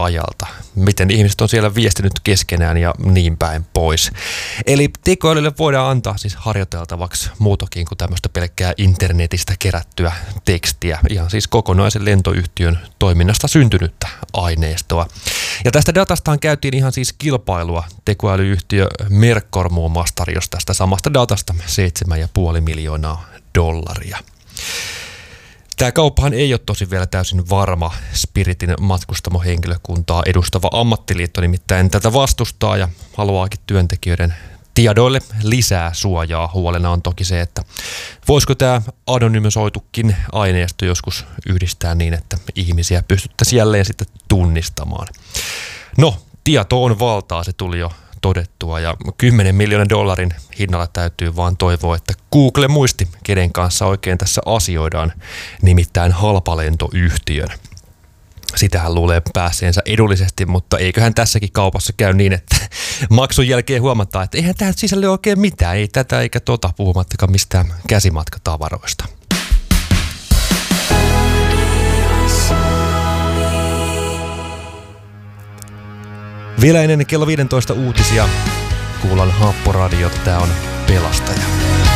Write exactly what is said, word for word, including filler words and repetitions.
hiiliajalta. Miten ihmiset on siellä viestinyt keskenään ja niin päin pois. Eli tekoälylle voidaan antaa siis harjoiteltavaksi muutakin kuin tämmöistä pelkkää internetistä kerättyä tekstiä. Ihan siis kokonaisen lentoyhtiön toiminnasta syntynyttä aineistoa. Ja tästä datastaan käytiin ihan siis kilpailua. Tekoälyyhtiö Mercor muun muassa tarjosi tästä samasta datasta seitsemän pilkku viisi miljoonaa dollaria. Tämä kauppahan ei ole tosi vielä täysin varma. Spiritin matkustamohenkilökuntaa edustava ammattiliitto nimittäin tätä vastustaa ja haluaakin työntekijöiden tiedoille lisää suojaa. Huolena on toki se, että voisiko tämä anonymisoitukin aineisto joskus yhdistää niin, että ihmisiä pystyttäisiin jälleen sitten tunnistamaan. No, tieto on valtaa, se tuli jo todettua ja kymmenen miljoonan dollarin hinnalla täytyy vaan toivoa, että Google muisti, kenen kanssa oikein tässä asioidaan, nimittäin halpalentoyhtiön. Sitähän luulee pääseensä edullisesti, mutta eiköhän tässäkin kaupassa käy niin, että maksun jälkeen huomataan, että eihän tähän sisälle oikein mitään, ei tätä eikä tota, puhumattakaan mistään käsimatkatavaroista. Vielä ennen kello viisitoista uutisia kuullaan Haapporadiota, tää on Pelastaja.